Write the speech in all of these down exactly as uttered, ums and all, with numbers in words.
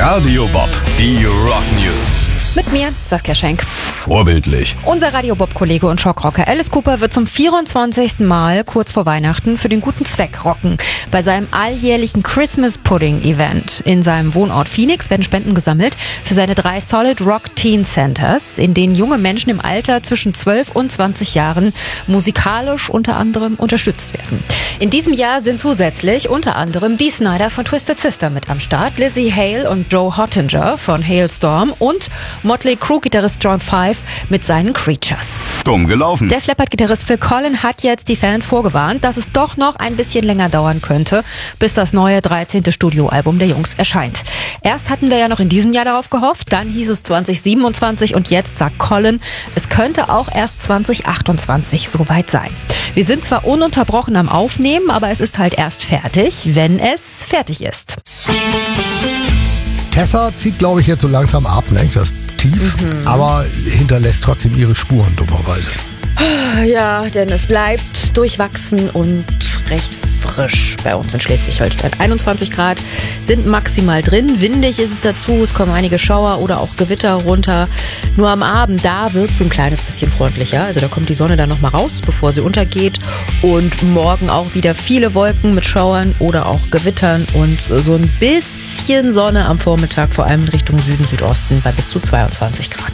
Radio Bob, die Rock News. Mit mir, Saskia Schenk. Vorbildlich. Unser Radio Bob-Kollege und Schockrocker Alice Cooper wird zum vierundzwanzigsten Mal kurz vor Weihnachten für den guten Zweck rocken. Bei seinem alljährlichen Christmas Pudding Event in seinem Wohnort Phoenix werden Spenden gesammelt für seine drei Solid Rock Teen Centers, in denen junge Menschen im Alter zwischen zwölf und zwanzig Jahren musikalisch unter anderem unterstützt werden. In diesem Jahr sind zusätzlich unter anderem Dee Snider von Twisted Sister mit am Start, Lzzy Hale und Joe Hottinger von Halestorm und Motley Crue-Gitarrist John Five mit seinen Creatures. Dumm gelaufen. Def Leppard-Gitarrist Phil Collen hat jetzt die Fans vorgewarnt, dass es doch noch ein bisschen länger dauern könnte, bis das neue dreizehnte Studioalbum der Jungs erscheint. Erst hatten wir ja noch in diesem Jahr darauf gehofft, dann hieß es zwanzig siebenundzwanzig und jetzt sagt Collen, es könnte auch erst zwanzig achtundzwanzig soweit sein. Wir sind zwar ununterbrochen am Aufnehmen, aber es ist halt erst fertig, wenn es fertig ist. Tessa zieht, glaube ich, jetzt so langsam ab, ne? Das tief, mhm. aber hinterlässt trotzdem ihre Spuren, dummerweise. Ja, denn es bleibt durchwachsen und recht frisch bei uns in Schleswig-Holstein. einundzwanzig Grad sind maximal drin. Windig ist es dazu. Es kommen einige Schauer oder auch Gewitter runter. Nur am Abend, da wird es ein kleines bisschen freundlicher. Also da kommt die Sonne dann nochmal raus, bevor sie untergeht. Und morgen auch wieder viele Wolken mit Schauern oder auch Gewittern und so ein bisschen Sonne am Vormittag, vor allem in Richtung Süden, Südosten bei bis zu zweiundzwanzig Grad.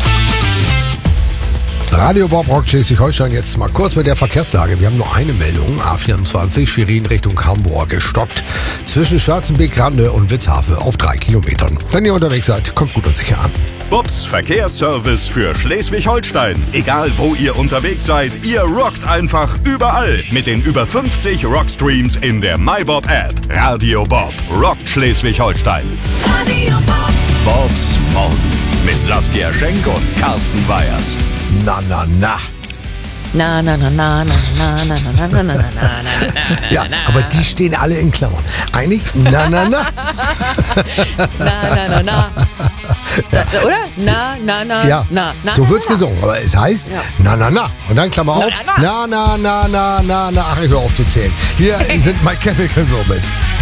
Radio Bob Rock Schleswig-Holstein jetzt mal kurz mit der Verkehrslage. Wir haben nur eine Meldung. A vierundzwanzig Schwerin Richtung Hamburg gestoppt. Zwischen Schwarzenbeek-Rande und Witzhafe auf drei Kilometern. Wenn ihr unterwegs seid, kommt gut und sicher an. Bobs Verkehrsservice für Schleswig-Holstein. Egal wo ihr unterwegs seid, ihr rockt einfach überall mit den über fünfzig Rockstreams in der MyBob App. Radio Bob rockt Schleswig-Holstein. Radio Bob. Bobs Morgen mit Saskia Schenk und Carsten Weyers. Na, na, na. Na, na, na, na, na, na, na, na, na, na, na, na, Ja, aber die stehen alle in Klammern. Einig? Na, na, na. Na, na, na, na. Ja. Oder? Na, na, na, Ja, na, na. so wird's gesungen. Aber es heißt Ja. na, na, na. Und dann Klammer auf. Na, na, na, na, na, na. Ach, ich höre auf zu zählen. Hier sind My Chemical Romance.